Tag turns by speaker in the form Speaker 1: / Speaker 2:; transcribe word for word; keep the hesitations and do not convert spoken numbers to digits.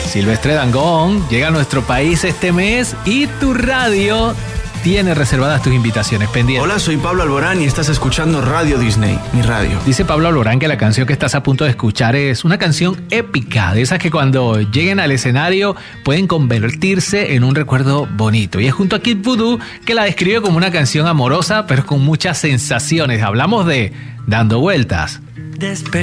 Speaker 1: Silvestre Dangond llega a nuestro país este mes y tu radio tiene reservadas tus invitaciones pendientes.
Speaker 2: Hola, soy Pablo Alborán y estás escuchando Radio Disney, mi radio.
Speaker 1: Dice Pablo Alborán que la canción que estás a punto de escuchar es una canción épica, de esas que cuando lleguen al escenario pueden convertirse en un recuerdo bonito. Y es junto a Kid Voodoo que la describe como una canción amorosa, pero con muchas sensaciones. Hablamos de Dando Vueltas. Despe